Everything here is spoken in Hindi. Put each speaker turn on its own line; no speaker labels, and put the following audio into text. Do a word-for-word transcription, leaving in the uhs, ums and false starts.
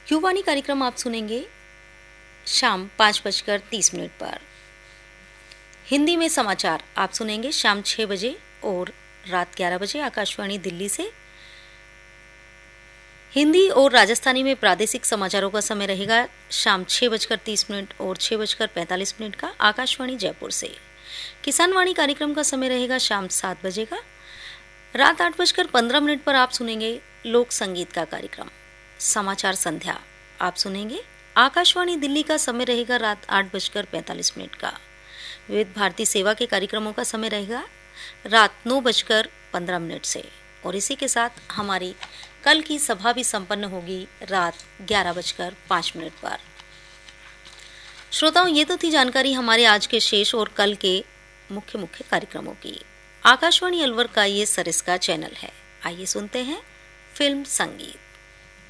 युवानी कार्यक्रम आप सुनेंगे शाम पाँच बजकर तीस मिनट पर। हिंदी में समाचार आप सुनेंगे शाम छः बजे और रात ग्यारह बजे आकाशवाणी दिल्ली से। हिंदी और राजस्थानी में प्रादेशिक समाचारों का समय रहेगा शाम छः बजकर तीस मिनट और छः बजकर पैंतालीस मिनट का आकाशवाणी जयपुर से। किसान वाणी कार्यक्रम का समय रहेगा शाम सात बजे का। रात आठ बजकर पंद्रह मिनट पर आप सुनेंगे लोक संगीत का कार्यक्रम समाचार संध्या आप सुनेंगे। आकाशवाणी दिल्ली का समय रहेगा रात आठ बजकर पैंतालीस मिनट का। विविध भारती सेवा के कार्यक्रमों का समय रहेगा रात नौ बजकर पंद्रह मिनट से। और इसी के साथ हमारी कल की सभा भी संपन्न होगी रात ग्यारह बजकर पाँच मिनट पर। श्रोताओं, ये तो थी जानकारी हमारे आज के शेष और कल के मुख्य मुख्य कार्यक्रमों की। आकाशवाणी अलवर का ये सरिस्का चैनल है। आइए सुनते हैं फिल्म संगीत।